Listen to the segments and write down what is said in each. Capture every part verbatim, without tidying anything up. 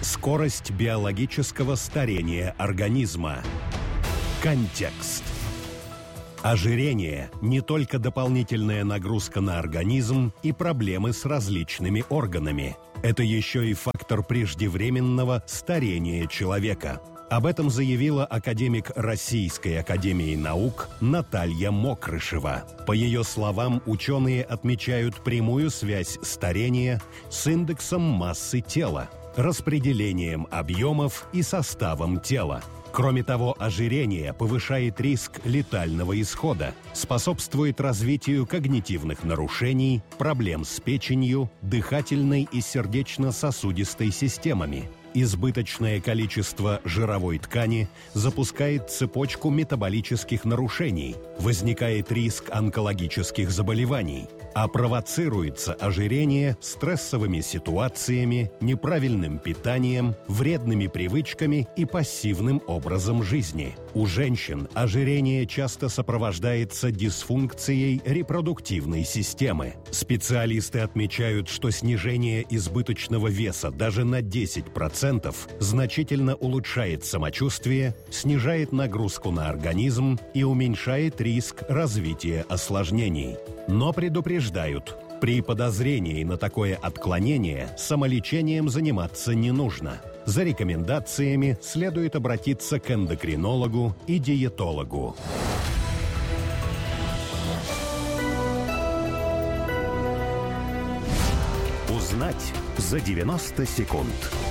Скорость биологического старения организма. Контекст. Ожирение – не только дополнительная нагрузка на организм и проблемы с различными органами. Это еще и фактор преждевременного старения человека. Об этом заявила академик Российской академии наук Наталья Мокрышева. По ее словам, ученые отмечают прямую связь старения с индексом массы тела, распределением объемов и составом тела. Кроме того, ожирение повышает риск летального исхода, способствует развитию когнитивных нарушений, проблем с печенью, дыхательной и сердечно-сосудистой системами. Избыточное количество жировой ткани запускает цепочку метаболических нарушений, возникает риск онкологических заболеваний, а провоцируется ожирение стрессовыми ситуациями, неправильным питанием, вредными привычками и пассивным образом жизни. У женщин ожирение часто сопровождается дисфункцией репродуктивной системы. Специалисты отмечают, что снижение избыточного веса даже на десять процентов значительно улучшает самочувствие, снижает нагрузку на организм и уменьшает риск развития осложнений. Но предупреждают, при подозрении на такое отклонение самолечением заниматься не нужно. За рекомендациями следует обратиться к эндокринологу и диетологу. Узнать за девяносто секунд.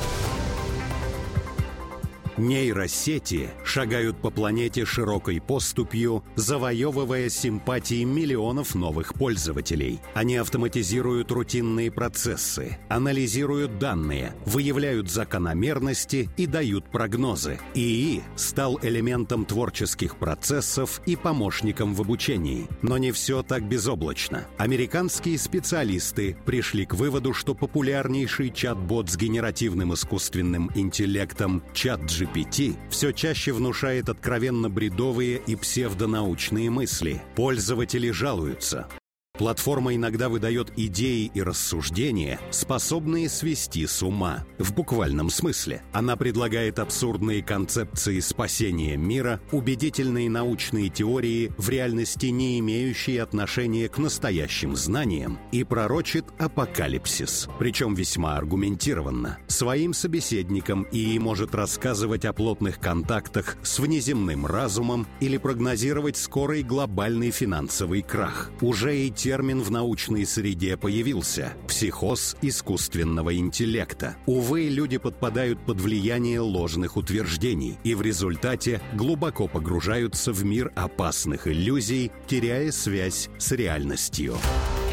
Нейросети шагают по планете широкой поступью, завоевывая симпатии миллионов новых пользователей. Они автоматизируют рутинные процессы, анализируют данные, выявляют закономерности и дают прогнозы. ИИ стал элементом творческих процессов и помощником в обучении. Но не все так безоблачно. Американские специалисты пришли к выводу, что популярнейший чат-бот с генеративным искусственным интеллектом ChatGPT все чаще внушает откровенно бредовые и псевдонаучные мысли. Пользователи жалуются. Платформа иногда выдает идеи и рассуждения, способные свести с ума. В буквальном смысле. Она предлагает абсурдные концепции спасения мира, убедительные научные теории, в реальности не имеющие отношения к настоящим знаниям, и пророчит апокалипсис. Причем весьма аргументированно. Своим собеседникам ИИ может рассказывать о плотных контактах с внеземным разумом или прогнозировать скорый глобальный финансовый крах. Уже и термин в научной среде появился – психоз искусственного интеллекта. Увы, люди подпадают под влияние ложных утверждений и в результате глубоко погружаются в мир опасных иллюзий, теряя связь с реальностью.